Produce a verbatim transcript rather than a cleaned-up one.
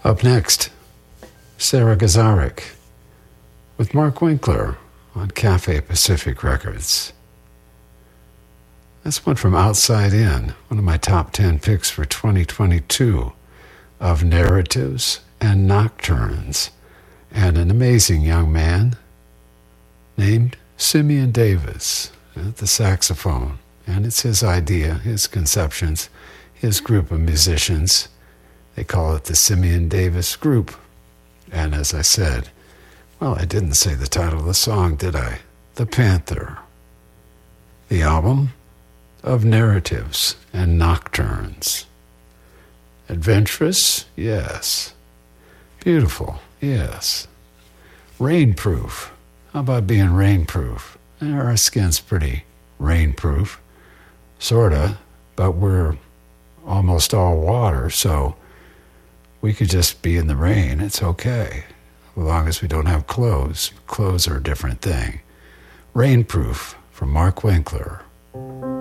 Up next, Sarah Gazarek with Mark Winkler on Cafe Pacific Records. That's one from Outside In, one of my top ten picks for twenty twenty-two of narratives and nocturnes, and an amazing young man named Simeon Davis at the saxophone. And it's his idea, his conceptions, his group of musicians. They call it the Simeon Davis Group. And as I said, well, I didn't say the title of the song, did I? The Panther. The album of narratives and nocturnes. Adventurous? Yes. Beautiful? Yes. Rainproof? How about being rainproof? Our skin's pretty rainproof. Sorta, but we're almost all water, so we could just be in the rain. It's okay, as long as we don't have clothes. Clothes are a different thing. Rainproof from Mark Winkler.